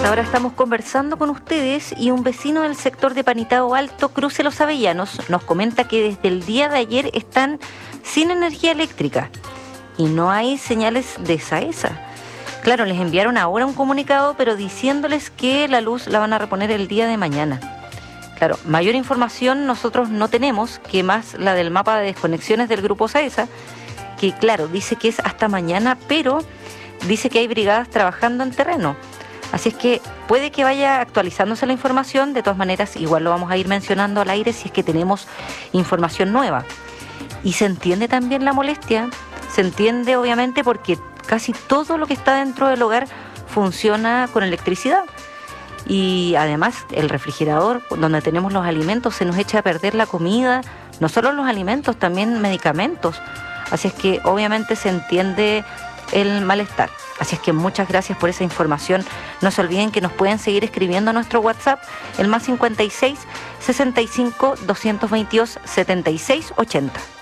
Ahora estamos conversando con ustedes y un vecino del sector de Panitao Alto, Cruce Los Avellanos, nos comenta que desde el día de ayer están sin energía eléctrica y no hay señales de SAESA. Claro, les enviaron ahora un comunicado, pero diciéndoles que la luz la van a reponer el día de mañana. Claro, mayor información nosotros no tenemos que más la del mapa de desconexiones del grupo SAESA, que claro, dice que es hasta mañana, pero dice que hay brigadas trabajando en terreno. Así es que puede que vaya actualizándose la información, de todas maneras igual lo vamos a ir mencionando al aire si es que tenemos información nueva. Y se entiende también la molestia, se entiende obviamente porque casi todo lo que está dentro del hogar funciona con electricidad. Y además el refrigerador, donde tenemos los alimentos, se nos echa a perder la comida, no solo los alimentos, también medicamentos. Así es que obviamente se entiende el malestar. Así es que muchas gracias por esa información. No se olviden que nos pueden seguir escribiendo a nuestro WhatsApp, el +56 65 222 76 80.